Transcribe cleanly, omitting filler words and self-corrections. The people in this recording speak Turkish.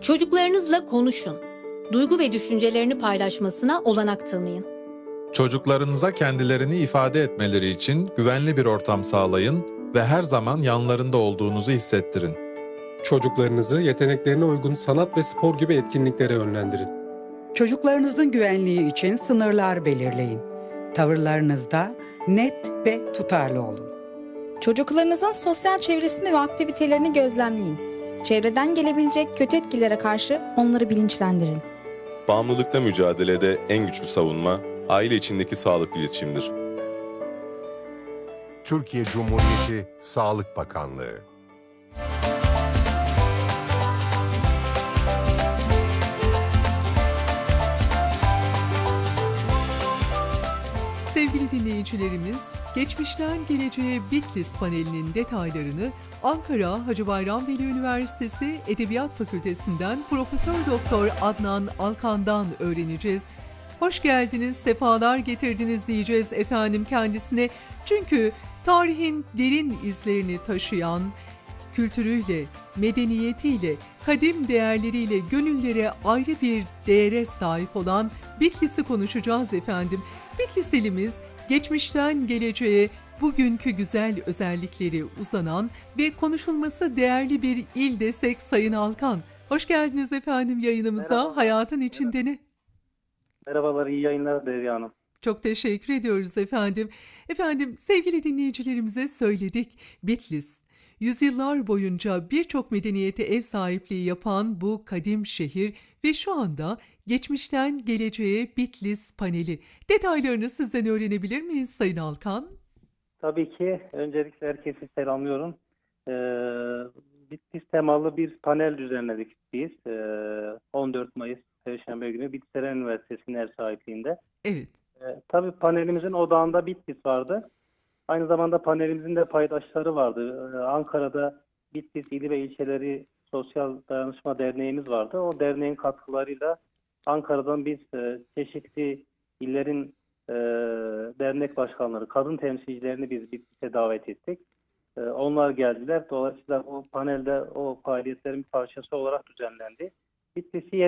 Çocuklarınızla konuşun. Duygu ve düşüncelerini paylaşmasına olanak tanıyın. Çocuklarınıza kendilerini ifade etmeleri için güvenli bir ortam sağlayın ve her zaman yanlarında olduğunuzu hissettirin. Çocuklarınızı yeteneklerine uygun sanat ve spor gibi etkinliklere yönlendirin. Çocuklarınızın güvenliği için sınırlar belirleyin. Tavırlarınızda net ve tutarlı olun. Çocuklarınızın sosyal çevresini ve aktivitelerini gözlemleyin. Çevreden gelebilecek kötü etkilere karşı onları bilinçlendirin. Bağımlılıkla mücadelede en güçlü savunma, aile içindeki sağlıklı iletişimdir. Türkiye Cumhuriyeti Sağlık Bakanlığı. Sevgili dinleyicilerimiz, geçmişten geleceğe Bitlis panelinin detaylarını Ankara Hacı Bayram Veli Üniversitesi Edebiyat Fakültesinden Profesör Doktor Adnan Alkan'dan öğreneceğiz. Hoş geldiniz, sefalar getirdiniz diyeceğiz efendim kendisine. Çünkü tarihin derin izlerini taşıyan, kültürüyle, medeniyetiyle, kadim değerleriyle gönüllere ayrı bir değere sahip olan Bitlis'i konuşacağız efendim. Bitlis ilimiz geçmişten geleceğe bugünkü güzel özellikleri uzanan ve konuşulması değerli bir il desek Sayın Alkan. Hoş geldiniz efendim yayınımıza. Merhaba. Hayatın içinde ne? Merhabalar, iyi yayınlar Derya Hanım. Çok teşekkür ediyoruz efendim. Efendim sevgili dinleyicilerimize söyledik. Bitlis, yüzyıllar boyunca birçok medeniyete ev sahipliği yapan bu kadim şehir ve şu anda geçmişten geleceğe Bitlis paneli. Detaylarını sizden öğrenebilir miyiz Sayın Alkan? Tabii ki. Öncelikle herkesi selamlıyorum. Bitlis temalı bir panel düzenledik biz. 14 Mayıs Perşembe günü Bitlis Üniversitesi'nin ev sahipliğinde. Evet. Tabii panelimizin odağında Bitlis vardı. Aynı zamanda panelimizin de paydaşları vardı. Ankara'da Bitlis İli ve İlçeleri Sosyal Dayanışma Derneğimiz vardı. O derneğin katkılarıyla Ankara'dan biz çeşitli illerin dernek başkanları, kadın temsilcilerini biz Bitlis'e davet ettik. Onlar geldiler. Dolayısıyla o panelde o faaliyetlerin bir parçası olarak düzenlendi. Bitlis'i